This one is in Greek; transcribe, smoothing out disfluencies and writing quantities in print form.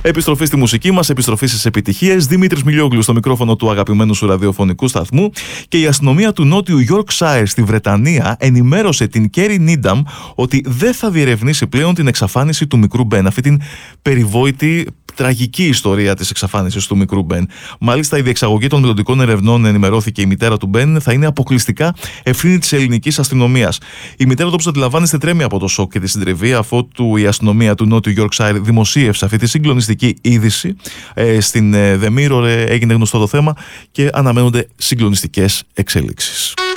Επιστροφή στη μουσική μας, επιστροφή στις επιτυχίες. Δημήτρης Μιλιόγλου στο μικρόφωνο του αγαπημένου σου ραδιοφωνικού σταθμού. Και η αστυνομία του Νότιου Yorkshire στη Βρετανία ενημέρωσε την Κέρι Νίνταμ ότι δεν θα διερευνήσει πλέον την εξαφάνιση του μικρού Μπεν. Αυτή την περιβόητη, τραγική ιστορία της εξαφάνισης του μικρού Μπεν. Μάλιστα, η διεξαγωγή των μελλοντικών ερευνών, ενημερώθηκε η μητέρα του Μπεν, θα είναι αποκλειστικά ευθύνη της ελληνικής αστυνομίας. Η μητέρα του, όπως αντιλαμβάνεστε, τρέμει από το σοκ και τη συντριβή, αφότου η αστυνομία του Νότιου Yorkshire δημοσίευσε αυτή τη συγκλονιστική είδηση. Στην The Mirror έγινε γνωστό το θέμα και αναμένονται συγκλονιστικές εξελίξεις.